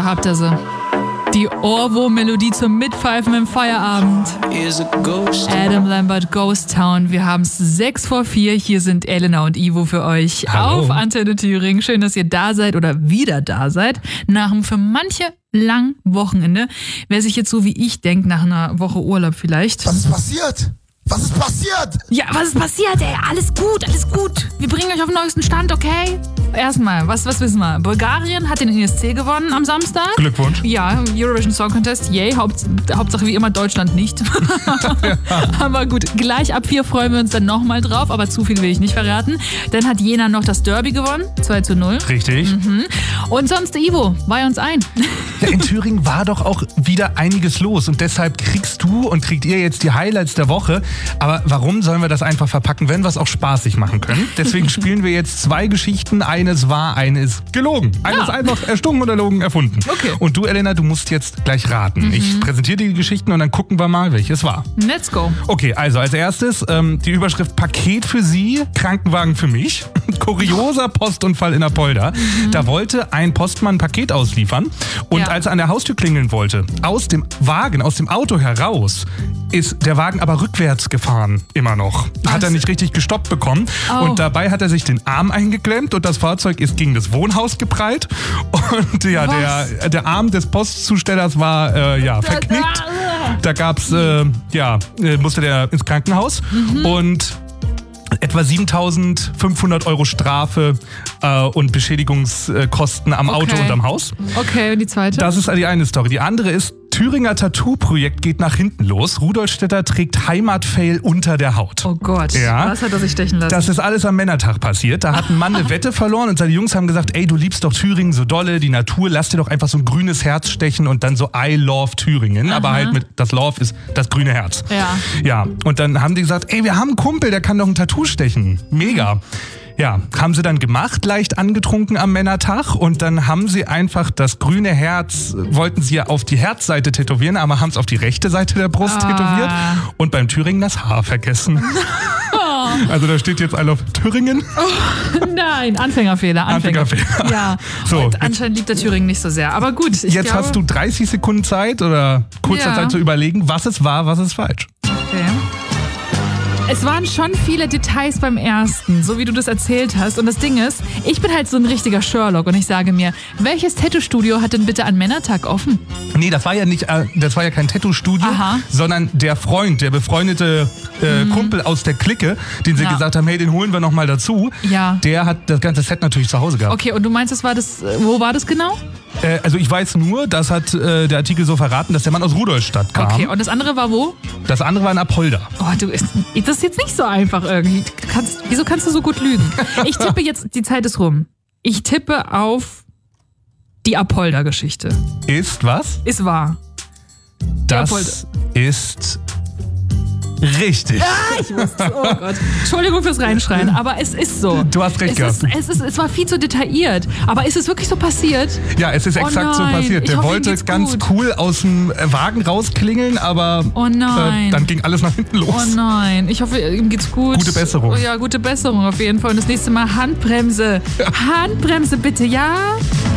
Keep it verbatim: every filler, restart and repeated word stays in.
habt ihr sie. Die Ohrwurm-Melodie zum Mitpfeifen im Feierabend. Adam Lambert, Ghost Town. Wir haben es sechs vor vier. Hier sind Elena und Ivo für euch. Hallo. Auf Antenne Thüringen. Schön, dass ihr da seid oder wieder da seid. Nach einem für manche langen Wochenende. Wer sich jetzt so wie ich denkt, nach einer Woche Urlaub vielleicht. Was ist passiert? Was ist passiert? Ja, was ist passiert, ey? Alles gut, alles gut. Wir bringen euch auf den neuesten Stand, okay? Erstmal, was, was wissen wir? Bulgarien hat den E S C gewonnen am Samstag. Glückwunsch. Ja, Eurovision Song Contest, yay. Haupt, Hauptsache wie immer Deutschland nicht. Ja. Aber gut, gleich ab vier freuen wir uns dann nochmal drauf, aber zu viel will ich nicht verraten. Dann hat Jena noch das Derby gewonnen, zwei zu null. Richtig. Mhm. Und sonst, Ivo, weih uns ein. Ja, in Thüringen war doch auch wieder einiges los und deshalb kriegst du und kriegt ihr jetzt die Highlights der Woche. Aber warum sollen wir das einfach verpacken, wenn wir es auch spaßig machen können? Deswegen spielen wir jetzt zwei Geschichten. Eines war, eine ist gelogen. Eine Ja. ist einfach erstunken oder erlogen erfunden. Okay. Und du, Elena, du musst jetzt gleich raten. Mhm. Ich präsentiere dir die Geschichten und dann gucken wir mal, welches war. Let's go. Okay, also als erstes ähm, die Überschrift Paket für Sie, Krankenwagen für mich. Kurioser Postunfall in Apolda. Mhm. Da wollte ein Postmann ein Paket ausliefern und Ja. als er an der Haustür klingeln wollte, aus dem Wagen, aus dem Auto heraus, ist der Wagen aber rückwärts gefahren, immer noch. Hat er nicht richtig gestoppt bekommen. Oh. Und dabei hat er sich den Arm eingeklemmt und das Fahrzeug ist gegen das Wohnhaus geprallt. Und ja, der, der Arm des Postzustellers war äh, ja, verknickt. Da gab's, äh, ja, äh, musste der ins Krankenhaus. Mhm. Und etwa siebentausendfünfhundert Euro Strafe äh, und Beschädigungskosten am Okay. Auto und am Haus. Okay, und die zweite? Das ist die eine Story. Die andere ist, Thüringer Tattoo-Projekt geht nach hinten los. Rudolstädter trägt Heimatfail unter der Haut. Oh Gott, Ja. was hat er sich stechen lassen? Das ist alles am Männertag passiert. Da hat ein Mann eine Wette verloren und seine Jungs haben gesagt, ey, du liebst doch Thüringen so dolle, die Natur, lass dir doch einfach so ein grünes Herz stechen und dann so I love Thüringen. Aber halt mit, das Love ist das grüne Herz. Ja. Ja, und dann haben die gesagt, ey, wir haben einen Kumpel, der kann doch ein Tattoo stechen. Mega. Ja, haben sie dann gemacht, leicht angetrunken am Männertag und dann haben sie einfach das grüne Herz, wollten sie ja auf die Herzseite tätowieren, aber haben es auf die rechte Seite der Brust Ah. tätowiert und beim Thüringen das Haar vergessen. Also da steht jetzt I love Thüringen. Nein, Anfängerfehler. Anfänger. Anfängerfehler. Ja, So, und jetzt- anscheinend liebt der Thüringen nicht so sehr. Aber gut, ich Jetzt glaube, hast du dreißig Sekunden Zeit oder kurzer Ja. Zeit zu überlegen, was es war, was ist falsch. Okay. Es waren schon viele Details beim ersten, so wie du das erzählt hast. Und das Ding ist, ich bin halt so ein richtiger Sherlock und ich sage mir, welches Tattoo-Studio hat denn bitte an Männertag offen? Nee, das war ja nicht, äh, das war ja kein Tattoo-Studio, Aha. sondern der Freund, der befreundete äh, Kumpel aus der Clique, den sie Ja. gesagt haben, hey, den holen wir noch mal dazu. Ja. Der hat das ganze Set natürlich zu Hause gehabt. Okay, und du meinst, das war das, wo war das genau? Äh, also ich weiß nur, das hat äh, der Artikel so verraten, dass der Mann aus Rudolstadt kam. Okay, und das andere war wo? Das andere war in Apolda. Oh, du, ist, das ist jetzt nicht so einfach irgendwie. Du kannst, wieso kannst du so gut lügen? Ich tippe jetzt, die Zeit ist rum. Ich tippe auf die Apolda-Geschichte. Ist was? Ist wahr. Das ist richtig. Ich wusste, oh Gott. Entschuldigung fürs Reinschreien, aber es ist so. Du hast recht es gehabt. Ist, es, ist, es war viel zu detailliert. Aber ist es wirklich so passiert? Ja, es ist Oh exakt so nein, passiert. ich Der hoffe, ihm wollte geht's ganz gut. cool aus dem äh, Wagen rausklingeln, aber Oh nein. Äh, dann ging alles nach hinten los. Oh nein, ich hoffe, ihm geht's gut. Gute Besserung. Oh ja, gute Besserung auf jeden Fall. Und das nächste Mal Handbremse. Handbremse bitte, ja?